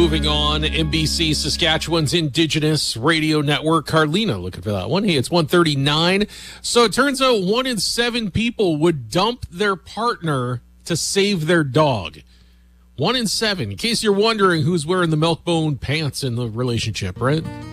Moving on, NBC Saskatchewan's Indigenous Radio Network. Carlina looking for that one. Hey, it's 1:39. So it turns out 1 in 7 people would dump their partner to save their dog. 1 in 7. In case you're wondering who's wearing the milk bone pants in the relationship, right?